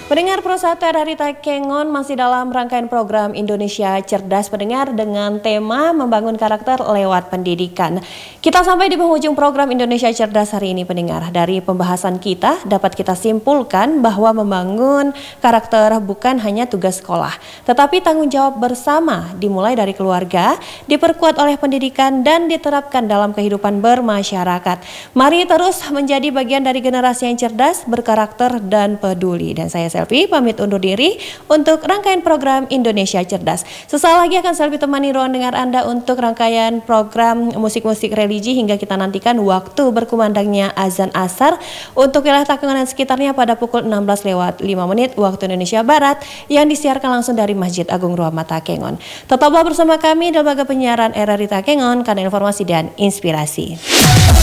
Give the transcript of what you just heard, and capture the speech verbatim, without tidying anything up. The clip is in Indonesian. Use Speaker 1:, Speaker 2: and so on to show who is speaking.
Speaker 1: Pendengar Pro satu R R I Takengon masih dalam rangkaian program Indonesia Cerdas Pendengar dengan tema membangun karakter lewat pendidikan. Kita sampai di penghujung program Indonesia Cerdas hari ini pendengar. Dari pembahasan kita dapat kita simpulkan bahwa membangun karakter bukan hanya tugas sekolah, tetapi tanggung jawab bersama dimulai dari keluarga, diperkuat oleh pendidikan dan diterapkan dalam kehidupan bermasyarakat. Mari terus menjadi bagian dari generasi yang cerdas, berkarakter dan peduli. Dan saya Selvi pamit undur diri untuk rangkaian program Indonesia Cerdas. Sesaat lagi akan Selvi temani ruang dengar Anda untuk rangkaian program musik-musik religi hingga kita nantikan waktu berkumandangnya azan asar untuk wilayah Takengon dan sekitarnya pada pukul enam belas lewat lima menit waktu Indonesia Barat yang disiarkan langsung dari Masjid Agung Rahmat Takengon. Tetaplah bersama kami di lembaga penyiaran R R I Takengon karena informasi dan inspirasi.